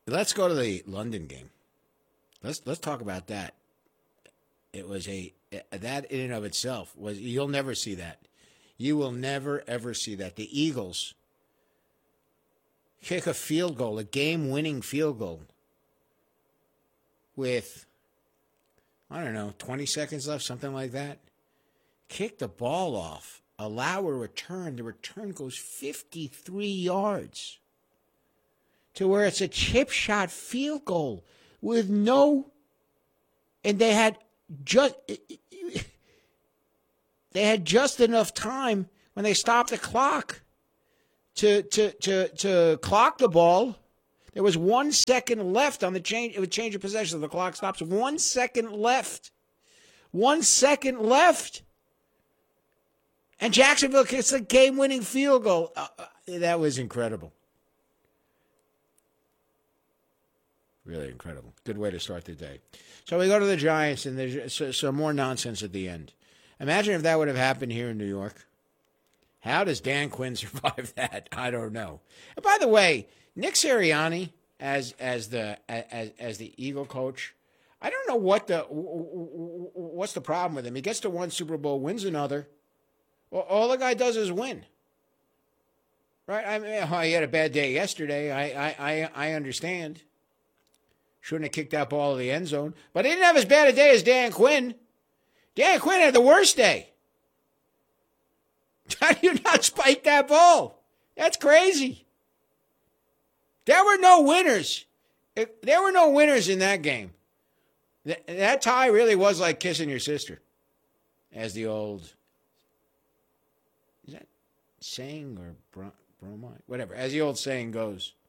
Let's go to the London game. Let's talk about that. It was that in and of itself was, you'll never see that. You will never ever see that. The Eagles kick a field goal, a game-winning field goal, with, I don't know, 20 seconds left, something like that. Kick the ball off, allow a return. The return goes 53 yards to where it's a chip shot field goal with no, and they had just enough time when they stopped the clock to clock the ball. There was 1 second left on the change. It would change of possession. The clock stops. 1 second left. 1 second left. And Jacksonville kicks a game-winning field goal. That was incredible. Really incredible. Good way to start the day. So we go to the Giants, and there's some more nonsense at the end. Imagine if that would have happened here in New York. How does Dan Quinn survive that? I don't know. And by the way, Nick Sirianni as the Eagle coach, I don't know what's the problem with him. He gets to one Super Bowl, wins another. Well, all the guy does is win. Right? I mean, he had a bad day yesterday. I understand. Shouldn't have kicked that ball in the end zone. But he didn't have as bad a day as Dan Quinn. Dan Quinn had the worst day. How do you not spike that ball? That's crazy. There were no winners. There were no winners in that game. That tie really was like kissing your sister. As the old, is that saying or bromide? Whatever. As the old saying goes.